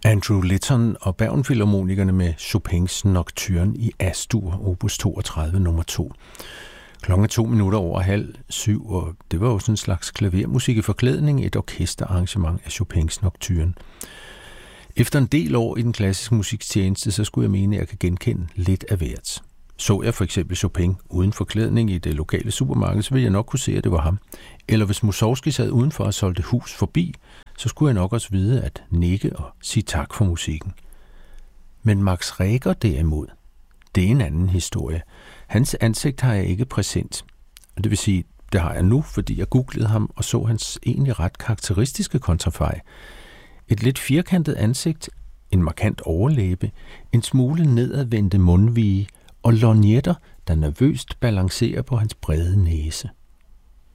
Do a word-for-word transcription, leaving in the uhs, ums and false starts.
Andrew Litton og Bergenfilharmonikerne med Chopins Nocturne i A-dur, opus toogtredive, nummer to. Klokken er to minutter over halv syv, og det var jo sådan en slags klavermusik i forklædning, et orkesterarrangement af Chopins Nocturne. Efter en del år i den klassiske musikstjeneste, så skulle jeg mene, at jeg kan genkende lidt af hvert. Så jeg for eksempel Chopin uden forklædning i det lokale supermarked, så ville jeg nok kunne se, at det var ham. Eller hvis Mussorgsky sad udenfor og solgte hus forbi, så skulle jeg nok også vide at nikke og sige tak for musikken. Men Max Reger derimod, det er en anden historie. Hans ansigt har jeg ikke præsent. Det vil sige, det har jeg nu, fordi jeg googlede ham og så hans egentlig ret karakteristiske kontrafej. Et lidt firkantet ansigt, en markant overlæbe, en smule nedadvendte mundvige og lorgnetter, der nervøst balancerer på hans brede næse.